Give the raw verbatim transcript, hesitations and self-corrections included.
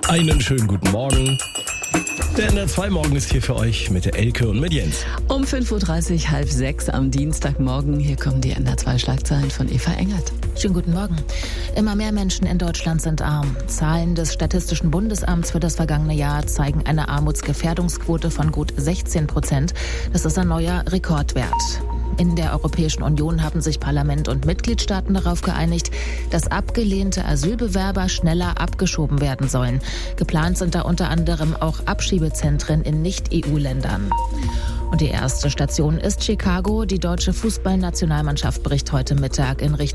Einen schönen guten Morgen. Der N D R zwei Morgen ist hier für euch mit der Elke und mit Jens. Um fünf Uhr dreißig, halb sechs am Dienstagmorgen. Hier kommen die N D R zwei Schlagzeilen von Eva Engert. Schönen guten Morgen. Immer mehr Menschen in Deutschland sind arm. Zahlen des Statistischen Bundesamts für das vergangene Jahr zeigen eine Armutsgefährdungsquote von gut sechzehn Prozent. Das ist ein neuer Rekordwert. In der Europäischen Union haben sich Parlament und Mitgliedstaaten darauf geeinigt, dass abgelehnte Asylbewerber schneller abgeschoben werden sollen. Geplant sind da unter anderem auch Abschiebezentren in Nicht-E U-Ländern. Und die erste Station ist Chicago. Die deutsche Fußballnationalmannschaft bricht heute Mittag in Richtung